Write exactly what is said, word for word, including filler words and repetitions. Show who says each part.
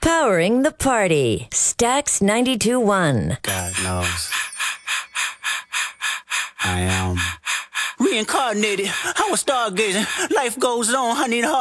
Speaker 1: Powering the party. Stax ninety-two point one.
Speaker 2: God knows. I am reincarnated. I was stargazing. Life goes on. I need a